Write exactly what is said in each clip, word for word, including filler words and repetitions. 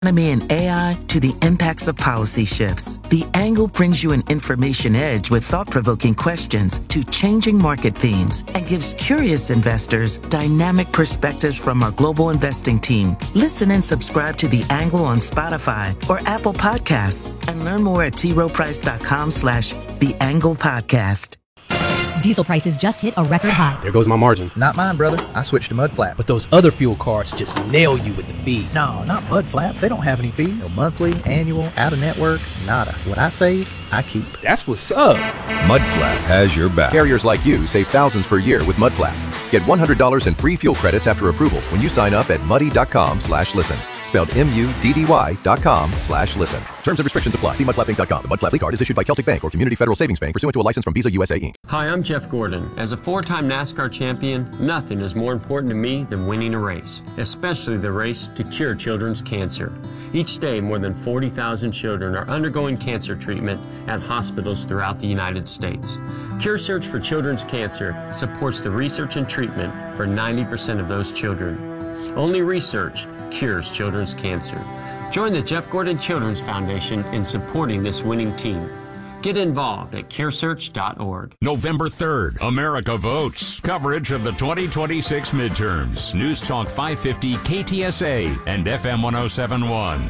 Economy and A I to the impacts of policy shifts. The Angle brings you an information edge with thought-provoking questions to changing market themes and gives curious investors dynamic perspectives from our global investing team. Listen and subscribe to The Angle on Spotify or Apple Podcasts and learn more at t rowe price dot com slash The Angle Podcast. Diesel prices just hit a record high. There goes my margin. Not mine, brother. I switched to Mudflap. But those other fuel cards just nail you with the fees. No, not Mudflap. They don't have any fees. No monthly, annual, out-of-network, nada. What I save, I keep. That's what's up. Mudflap has your back. Carriers like you save thousands per year with Mudflap. Get one hundred dollars in free fuel credits after approval when you sign up at muddy.com slash listen. Spelled M-U-D-D-Y dot com slash listen. Terms and restrictions apply. See mudflap inc dot com. The Mudflap card is issued by Celtic Bank or Community Federal Savings Bank pursuant to a license from Visa U S A Incorporated. Hi, I'm Jeff Gordon. As a four-time NASCAR champion, nothing is more important to me than winning a race, especially the race to cure children's cancer. Each day, more than forty thousand children are undergoing cancer treatment at hospitals throughout the United States. Cure Search for Children's Cancer supports the research and treatment for ninety percent of those children. Only research cures children's cancer. Join the Jeff Gordon Children's Foundation in supporting this winning team. Get involved at cure search dot org. November third, America votes. Coverage of the twenty twenty-six midterms. News Talk five fifty K T S A and F M one oh seven point one.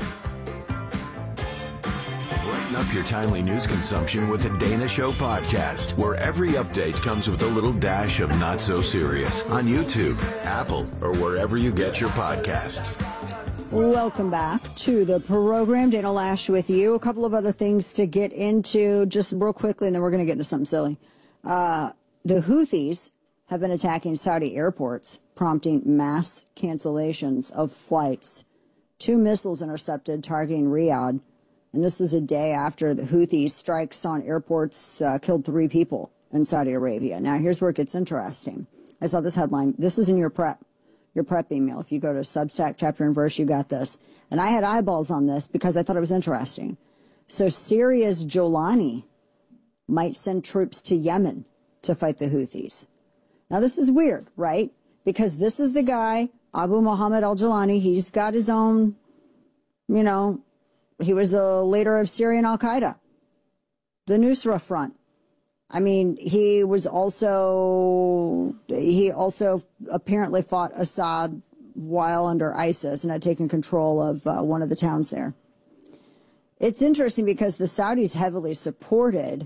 Brighten up your timely news consumption with the Dana Show podcast, where every update comes with a little dash of not so serious on YouTube, Apple, or wherever you get your podcasts. Welcome back to the program. Dana Loesch with you. A couple of other things to get into just real quickly, and then we're going to get into something silly. Uh, the Houthis have been attacking Saudi airports, prompting mass cancellations of flights. Two missiles intercepted targeting Riyadh, and this was a day after the Houthis' strikes on airports uh, killed three people in Saudi Arabia. Now, here's where it gets interesting. I saw this headline. This is in your prep. Your prep email. If you go to Substack, chapter and verse, you got this. And I had eyeballs on this because I thought it was interesting. So Syria's Jolani might send troops to Yemen to fight the Houthis. Now, this is weird, right? Because this is the guy, Abu Muhammad al-Jolani. He's got his own, you know, he was the leader of Syrian al-Qaeda, the Nusra Front. I mean, he was also, he also apparently fought Assad while under ISIS and had taken control of uh, one of the towns there. It's interesting because the Saudis heavily supported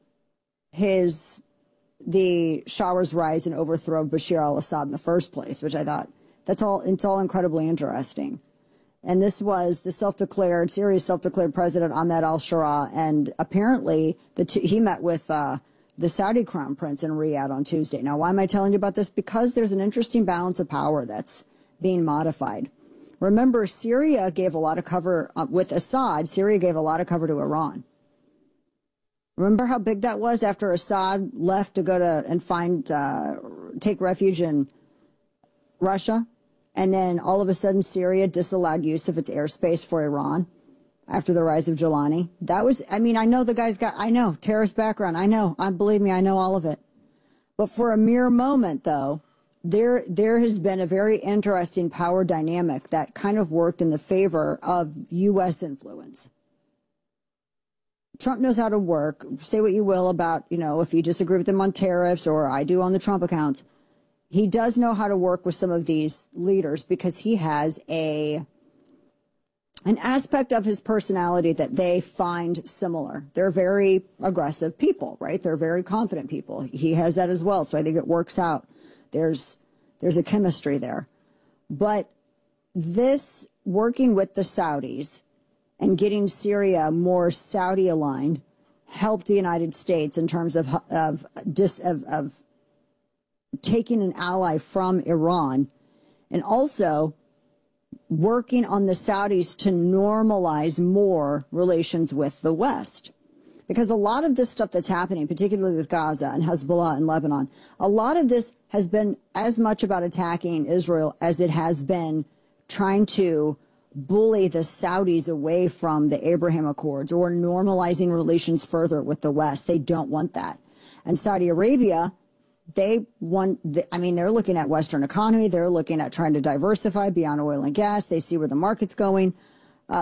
his, the Shah's rise and overthrow of Bashar al-Assad in the first place, which I thought, that's all, it's all incredibly interesting. And this was the self-declared, Syria's self-declared president, Ahmed al-Shara, and apparently the two, he met with uh, the Saudi crown prince in Riyadh on Tuesday. Now, why am I telling you about this? Because there's an interesting balance of power that's being modified. Remember, Syria gave a lot of cover, uh, with Assad, Syria gave a lot of cover to Iran. Remember how big that was after Assad left to go to and find, uh, take refuge in Russia? And then all of a sudden, Syria disallowed use of its airspace for Iran after the rise of Jolani. That was, I mean, I know the guy's got, I know, terrorist background. I know, I believe me, I know all of it. But for a mere moment, though, there there has been a very interesting power dynamic that kind of worked in the favor of U S influence. Trump knows how to work. Say what you will about, you know, if you disagree with him on tariffs, or I do on the Trump accounts. He does know how to work with some of these leaders because he has a an aspect of his personality that they find similar. They're very aggressive people, right? They're very confident people. He has that as well, so I think it works out. There's there's a chemistry there. But this working with the Saudis and getting Syria more Saudi aligned helped the United States in terms of of dis, of, of taking an ally from Iran, and also working on the Saudis to normalize more relations with the West. Because a lot of this stuff that's happening, particularly with Gaza and Hezbollah and Lebanon, a lot of this has been as much about attacking Israel as it has been trying to bully the Saudis away from the Abraham Accords or normalizing relations further with the West. They don't want that. And Saudi Arabia, they want, I mean, they're looking at Western economy. They're looking at trying to diversify beyond oil and gas. They see where the market's going.